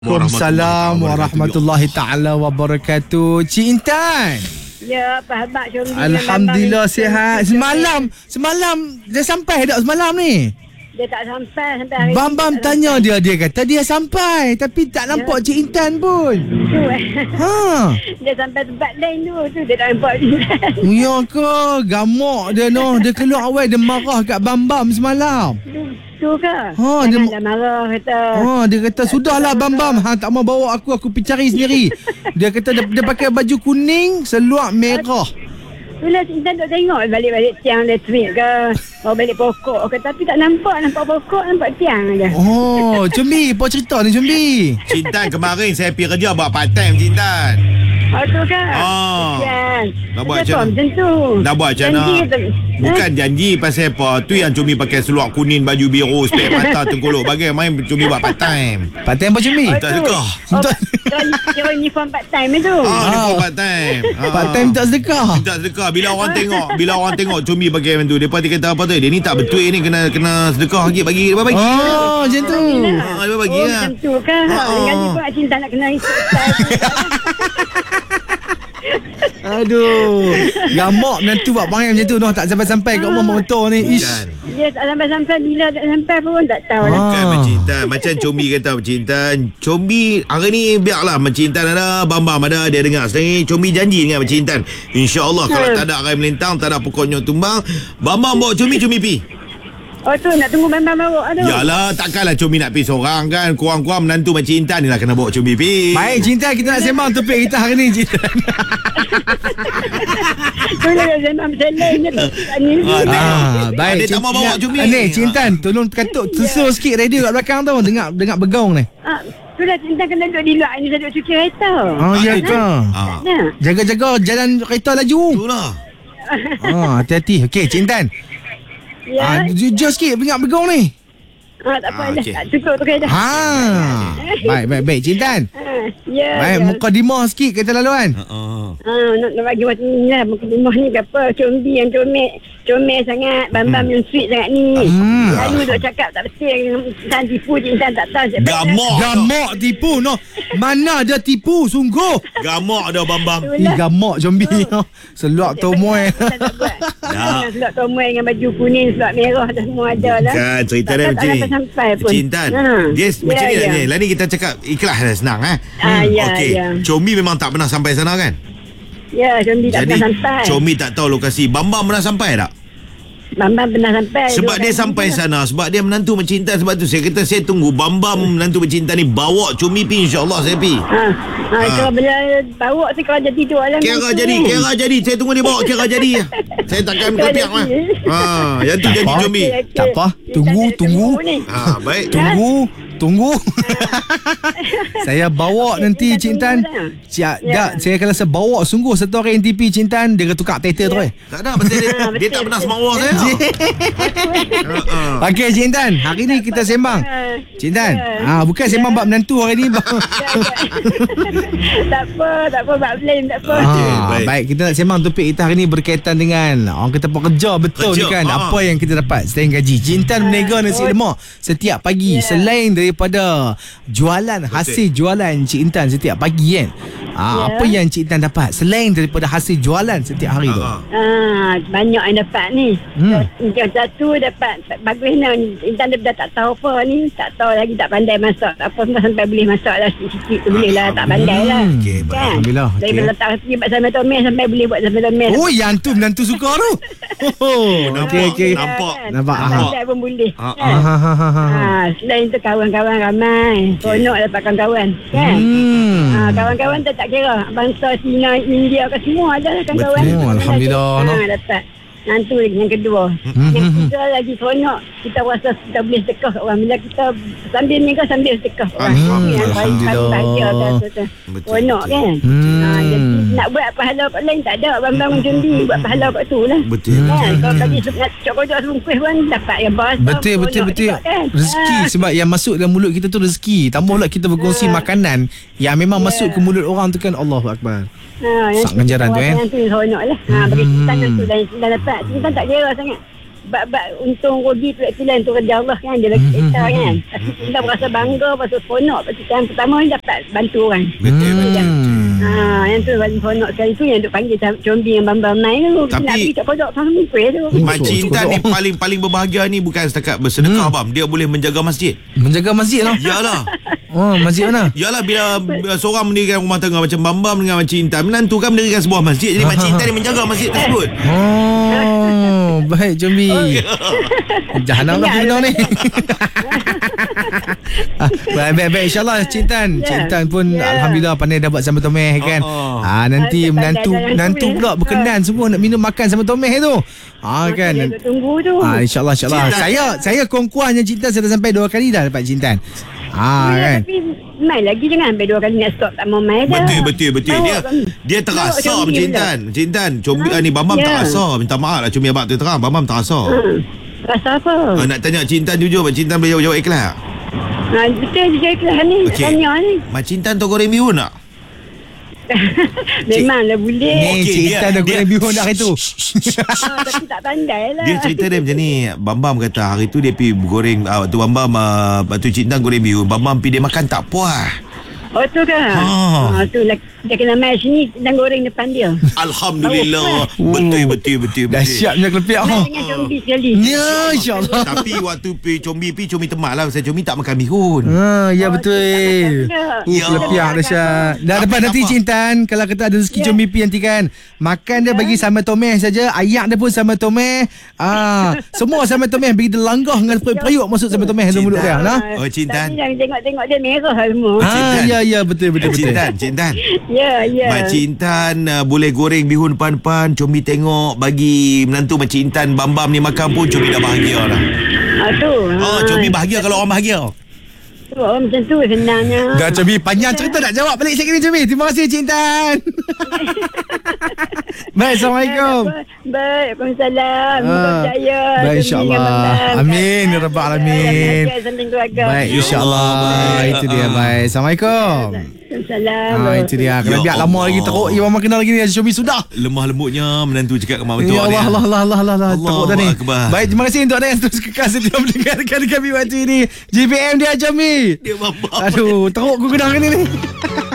Waalaikumsalam warahmatullahi taala wabarakatuh. Cik Intan. Ya, Pak Habak Syombi. Alhamdulillah sihat. Semalam dia sampai tak semalam ni? Dia tak sampai hari Bam tanya dia kata dia sampai tapi tak nampak Cik Intan pun. tu. Ha. Dia sampai tempat lain tu dia tak nampak dia. Ya ke? Gamak dia noh. Dia keluar awal dia marah kat Bam semalam. Tu ke? Ha, dia marah kata. Dia kata sudahlah Bam. Tak mau bawa aku pergi cari sendiri. Dia kata dia pakai baju kuning, seluar merah. Itulah kita tak tengok balik-balik tiang elektrik ke, balik pokok ke, tapi tak nampak pokok, nampak tiang aja. Oh, Combi, apa cerita ni Combi? Cik Tan, kemarin saya pergi kerja buat part time Cik Tan. Tu kan? Nak buat macam macam tu. Nak buat macam mana? Bukan janji pasal apa. Tu yang Cumi pakai seluar kuning, baju biru, spek mata tengkolok. Bagai main Cumi buat part time. Part time apa Combi? Tak sedekah. Kira uniform part time tu. Uniform part time. Part time tak sedekah. Tak sedekah. Bila orang tengok Cumi pakai macam tu, depa dia kata apa tu? Dia ni tak betul ni, kena sedekah lagi bagi. Dia bagi. Oh, macam tu. Dia bagi lah. Macam tu kan. Dengan ni pun cinta nak kena ikut style. Aduh. Gamak menantu buat panggil macam tu noh, tak sampai-sampai kat rumah motor ni. Ish. Dia tak sampai-sampai, bila tak sampai pun tak tahu lah. Bukan Cik Tan. Macam Combi kata Cik Tan, Combi hari ni biarlah Cik Tan ada, Bam ada, dia dengar sendiri. Combi janji dengan Cik Tan, InsyaAllah kalau tak ada raya melintang, tak ada pokok nyok tumbang, Bam bawa Combi pi. Oh tu nak tunggu Bam bawa tu. Yalah, takkanlah Combi nak pergi seorang kan. Kurang-kurang menantu Cik Tan ni lah kena bawa Combi pi. Baik Cik Intan, kita nak sembang topik kita hari ni Cik Intan. Boleh sembang selain je tu. Baik. Dia tak mau bawa Combi. Ni Cik Intan, tolong katuk susul sikit radio kat belakang tu. Dengar bergaung ni. Itulah cinta kena duduk di luar ni, saya duduk cuci kereta. Oh ya ke? Jaga-jaga jalan kereta laju. Itulah. Hati-hati. Okey Cik Intan. Ya. Jujur sikit dengar bergaung ni. Tak apa dah. okey. Tak cukup tu dah. Baik Cik Intan. Ya. Baik, mukadimah sikit kata laluan. Nak bagi macam ni lah. Mukadimah ni apa? Combi yang comel sangat. Bam yang sweet sangat ni. Lalu duk cakap tak betul. Intan tipu je. Intan tak tahu. Gamak tipu noh. Mana ada tipu sungguh. Gamak dah Bam. Gamak Combi. Seluar tomoy. Seluar tomoy dengan baju kuning, seluar merah dah semua ada lah. Kan cerita dia macam ni Cik Intan. Dia macam ni lah. Lah ni kita cakap ikhlas dah, senang Okey. Combi memang tak pernah sampai sana kan? Ya, Combi tak pernah sampai. Combi tak tahu lokasi. Bam pernah sampai tak? Bam pernah sampai. Sebab dia sampai sana, sebab dia menantu mencinta. Sebab tu saya kata saya tunggu Bam menantu mencinta ni bawa Combi pi, insyaAllah saya pi. Kalau bila bawa tu kalau jadi tu alam. Kira jadi. Saya tunggu dia bawa kira jadi. Saya takkan kepiak lah. Yang tu jadi Combi. Tak apa. Tunggu. Baik. Tunggu. Saya bawa nanti Cik Intan. Saya akan rasa bawa sungguh satu orang NTP Cik Intan. Dia tukar title tu Tak ada, pasal dia tak pernah semawa saya. Okey Cik Intan, hari ni kita sembang Cik Intan, bukan sembang bab menantu hari ni. Tak apa bab lain tak apa. Baik, kita nak sembang topik kita hari ni berkaitan dengan orang kata pekerja betul ni kan. Apa yang kita dapat selain gaji. Cik Intan berniaga nasi lemak setiap pagi. Selain daripada jualan, hasil jualan Cik Intan setiap pagi kan. Apa yang Cik Intan dapat selain daripada hasil jualan setiap hari tu? Banyak yang dapat ni. Yang satu dapat bagus ni. Intan dah tak tahu apa ni. Tak tahu lagi, tak pandai masak. Tak apa sampai boleh masak lah sikit-sikit tu boleh lah. Tak pandai lah. Okey, kan? Alhamdulillah. Daripada letak resipi buat sambal tomat sampai boleh buat sambal tomat. Oh, yang tu menantu suka tu. Okey. Nampak. Pandai pun boleh. Selain tu kawan-kawan ramai. Seronok dapat kawan-kawan kan. Kawan-kawan tak kira bangsa Cina, India ke semua ada lah kawan-kawan. Alhamdulillah. Dapat. Nanti yang kedua. Yang ketiga lagi seronok. Kita rasa kita boleh sedekah kat orang. Bila kita sambil niaga sambil sedekah kat orang. Alhamdulillah. Seronok kan. Jadi nak buat pahala kat lain tak ada. Bang macam ni buat pahala kat tu lah. Betul. Kalau bagi cokok-cokok sebungkus pun dapat yang bas. Betul. Rezeki sebab yang masuk dalam mulut kita tu rezeki. Tambah pula kita berkongsi makanan yang memang masuk ke mulut orang tu kan. Allahu Akbar. Sak ganjaran tu Yang tu seronok lah. Bagi kita tu dah dapat. Kita tak kira sangat. untung rugi tu pilihan tu kerja Allah kan. Dia lagi kita kan. Tapi kita berasa bangga pasal seronok. Pasal yang pertama ni dapat bantu orang. Betul. Yang tu paling seronok sekali tu yang duk panggil combi yang bambam naik tu. Tapi nak pergi tak podok sama kuih tu. Mak Cinta ni paling berbahagia ni bukan setakat bersedekah bam. Dia boleh menjaga masjid. Menjaga masjid lah. Yalah. Oh, masjid mana? Yalah bila seorang mendirikan rumah tangga macam Bambam dengan Mak Cinta, menantu kan mendirikan sebuah masjid. Jadi Mak Cinta ni menjaga masjid tersebut. Oh, baik Combi. Jahanam lah Pino ni. Baik InsyaAllah Cintan pun Alhamdulillah pandai dah buat sambal tomeh kan. Nanti menantu pula berkenan semua nak minum makan sambal tomeh tu. Kan. Tunggu tu. InsyaAllah Saya kuang-kuangnya Cintan saya dah sampai 2 kali dah dapat Cintan. Kan. Tapi main lagi jangan sampai 2 kali nak stop tak mau main dah. Betul. Dia terasa Cintan. Combi ni Bambam terasa. Minta maaf lah Combi abang tu terang. Bambam terasa. Rasa apa? Nak tanya Cintan jujur, Mak Cintan boleh jawab ikhlas. Betul je ikhlas ni. Tanya ni. Mak Cintan tu goreng bihun tak? Memanglah boleh. Ni Cintan dah goreng bihun dah hari tu. Tapi tak pandai lah. Dia cerita dia macam ni. Bambam kata hari tu dia pergi goreng tu Bambam tu Cintan goreng bihun. Bambam pergi dia makan tak puas. Oh tu kan. Tu dia kena main sini dan goreng depan dia. Alhamdulillah. Betul. Dahsyatnya kelepiak. Dengan combi sekali. Ya insyaAllah. Tapi waktu Combi temat lah. Saya Combi tak makan bihun. Ya betul. Kelepiak dahsyat. Dah dapat nanti Cintan. Kalau kata ada rezeki Combi nanti kan, makan dia bagi sambal tomeh saja. Ayak dia pun sambal tomeh. Semua sambal tomeh bagi dia langgah dengan periuk masuk sambal tomeh dalam mulut dia. Oh Cintan. Tapi jangan tengok dia merah semua. Ya betul. Cintan. Ya. Mak Cintan boleh goreng bihun depan-depan. Combi tengok bagi menantu Mak Cintan Bambam ni makan pun Combi dah bahagia dah. Combi bahagia kalau orang bahagia. Macam tu senangnya. Dah Combi panjang cerita nak jawab balik sikit ni Combi. Terima kasih Cintan. Baik, Assalamualaikum. Baik, Waalaikumsalam. Percaya. Baik, insyaAllah. Amin, ya Rabbal Alamin. Baik, insyaAllah. Itu dia, baik. Assalamualaikum. Waalaikumsalam. Itu dia. Kalau biar lama lagi teruk, Iwan kenal lagi ni. Combi sudah. Lemah lembutnya menantu cakap ke mak mentua Ya dia. Allah. Teruk dah ni. Akbar. Baik, terima kasih untuk anda yang terus kekal setia mendengarkan kami waktu ini. GPM dia Combi. Dia Bambam. Aduh, teruk aku kena ni.